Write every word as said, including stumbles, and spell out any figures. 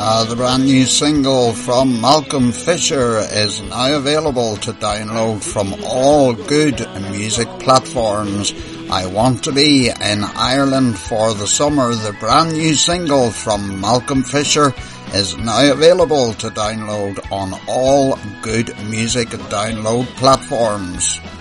Uh, the brand new single from Malcolm Fisher is now available to download from all good music platforms. I Want to Be in Ireland for the Summer, the brand new single from Malcolm Fisher, is now available to download on all good music download platforms.